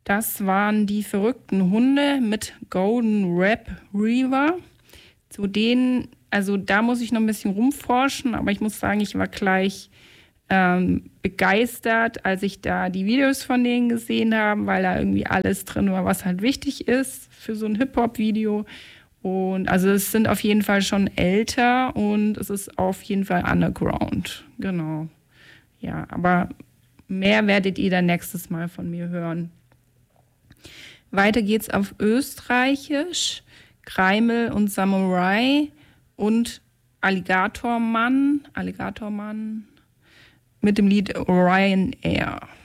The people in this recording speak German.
Das waren die verrückten Hunde mit Golden Retriever. Zu denen, also da muss ich noch ein bisschen rumforschen, aber ich muss sagen, ich war gleich begeistert, als ich da die Videos von denen gesehen habe, weil da irgendwie alles drin war, was halt wichtig ist für so ein Hip-Hop-Video. Und also es sind auf jeden Fall schon älter und es ist auf jeden Fall underground. Genau. Ja, aber mehr werdet ihr dann nächstes Mal von mir hören. Weiter geht's auf Österreichisch. Kreimel und Samurai und Alligatormann mit dem Lied Ryanair.